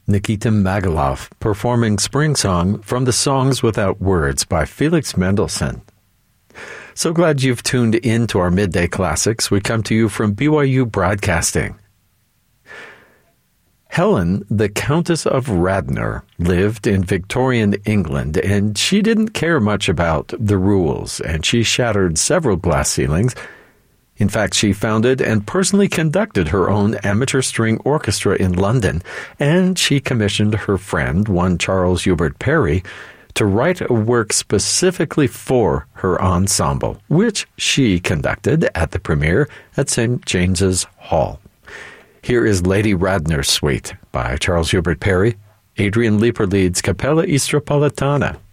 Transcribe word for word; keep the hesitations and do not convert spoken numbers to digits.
Nikita Magalov performing Spring Song from the Songs Without Words by Felix Mendelssohn. So glad you've tuned in to our Midday Classics. We come to you from B Y U Broadcasting. Helen, the Countess of Radnor, lived in Victorian England, and she didn't care much about the rules, and she shattered several glass ceilings. In fact, she founded and personally conducted her own amateur string orchestra in London, and she commissioned her friend, one Charles Hubert Parry, to write a work specifically for her ensemble, which she conducted at the premiere at Saint James's Hall. Here is Lady Radnor's Suite by Charles Hubert Parry. Adrian Leeper leads Capella Istropolitana.